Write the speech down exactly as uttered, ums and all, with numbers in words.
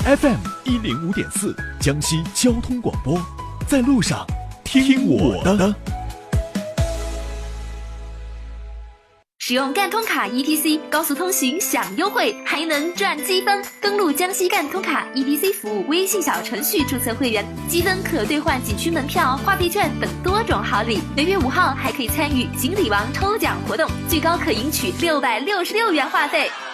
F M 一零五点四，江西交通广播，在路上听我的。 使用赣通卡 E T C 高速通行享优惠，还能赚积分。登录江西赣通卡 E T C 服务微信小程序注册会员，积分可兑换景区门票、话费券等多种好礼。每月五号还可以参与锦鲤王抽奖活动，最高可赢取六百六十六元话费。